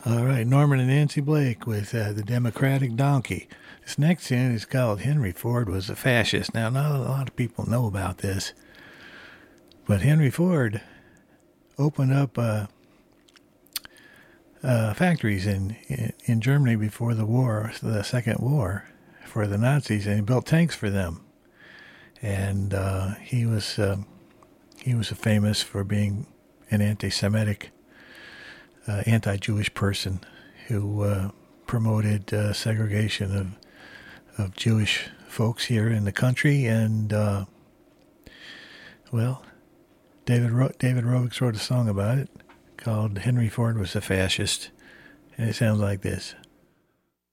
All right, Norman and Nancy Blake with the Democratic Donkey. This next tune is called Henry Ford Was a Fascist. Now, not a lot of people know about this, but Henry Ford opened up factories in Germany before the war, the Second War, for the Nazis, and he built tanks for them. And he was famous for being an anti-Semitic, anti-Jewish person who promoted segregation of Jewish folks here in the country. And David Rovics wrote a song about it called "Henry Ford Was a Fascist," and it sounds like this.